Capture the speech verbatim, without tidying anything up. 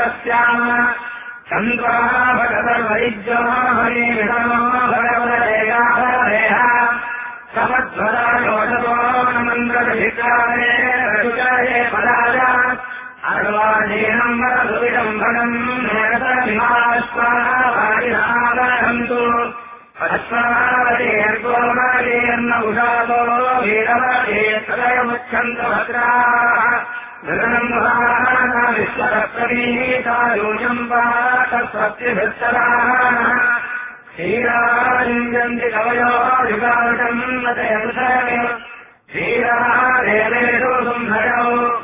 स्याम चन्द्रा भगवद्वैद्यो हरिविषमो भगवदेगाभरेह समध्वरायोषतो नमन्द्रभिकारे रजुचाये पदाय अर्वाजीनम् वरदुविडम्बनम् नेरतमिमाश्वाहारिणावहन्तु अश्वावतीर्गोमारीर्न उषादो वीरवती तदयमुच्छन्तु भद्राः मृगनम् मुहाना विश्वतप्रवीतायूजम् वातस्वत्यभिस्तराः श्रीराजन्ति कवयो युगावटम् नतयंसमे श्रीराः देवेषु सुन्धरौ